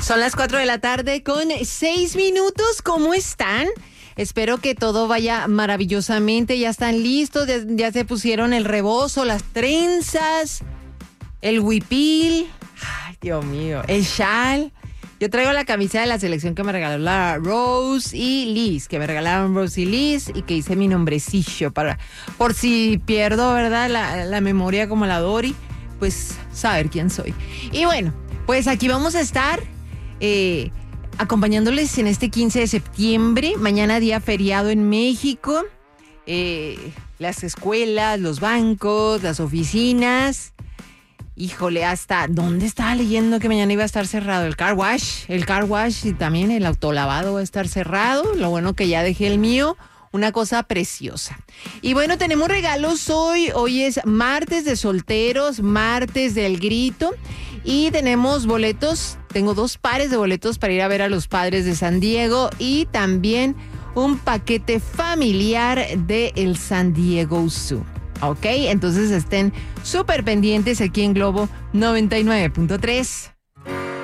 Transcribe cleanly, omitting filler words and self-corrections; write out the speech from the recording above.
Son las 4 de la tarde con 6 minutos. ¿Cómo están? Espero que todo vaya maravillosamente. Ya están listos, ya se pusieron el rebozo, las trenzas, el huipil. Ay, Dios mío, el chal. Yo traigo la camisa de la selección que me regaló la Rose y Liz, que me regalaron Rose y Liz y que hice mi nombrecillo por si pierdo, ¿verdad? La memoria como la Dori, pues saber quién soy. Y bueno, pues aquí vamos a estar acompañándoles en este 15 de septiembre, mañana día feriado en México, las escuelas, los bancos, las oficinas. Híjole, hasta ¿dónde estaba leyendo que mañana iba a estar cerrado? El car wash y también el autolavado va a estar cerrado. Lo bueno que ya dejé el mío, una cosa preciosa. Y bueno, tenemos regalos hoy. Hoy es martes de solteros, martes del grito. Y tenemos boletos, tengo 2 pares de boletos para ir a ver a los Padres de San Diego y también un paquete familiar de el San Diego Zoo. Ok, entonces estén súper pendientes aquí en Globo 99.3.